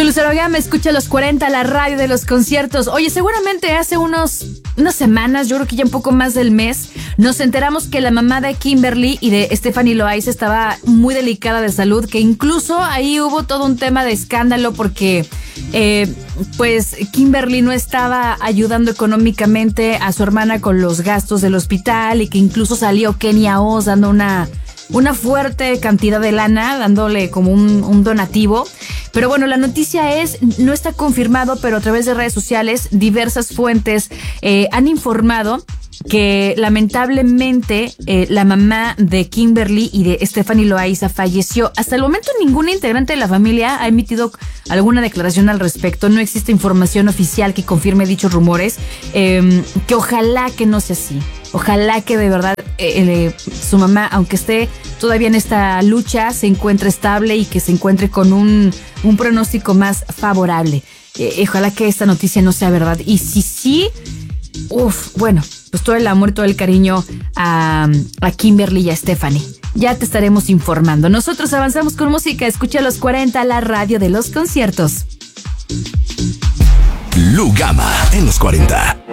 Soy Lucero Gama, escucha los 40, la radio de los conciertos. Oye, seguramente hace unas semanas, yo creo que ya un poco más del mes, nos enteramos que la mamá de Kimberly y de Stephanie Loaiza estaba muy delicada de salud, que incluso ahí hubo todo un tema de escándalo porque pues Kimberly no estaba ayudando económicamente a su hermana con los gastos del hospital y que incluso salió Kenia Oz dando una fuerte cantidad de lana, dándole como un donativo. Pero bueno, la noticia no está confirmado, pero a través de redes sociales diversas fuentes han informado que lamentablemente la mamá de Kimberly y de Stephanie Loaiza falleció. Hasta el momento ninguna integrante de la familia ha emitido alguna declaración al respecto. No existe información oficial que confirme dichos rumores, que ojalá que no sea así. Ojalá que de verdad su mamá, aunque esté todavía en esta lucha, se encuentre estable y que se encuentre con un pronóstico más favorable. Ojalá que esta noticia no sea verdad. Y si sí, bueno, pues todo el amor y todo el cariño a Kimberly y a Stephanie. Ya te estaremos informando. Nosotros avanzamos con música. Escucha los 40, la radio de los conciertos. Lu Gama en los 40.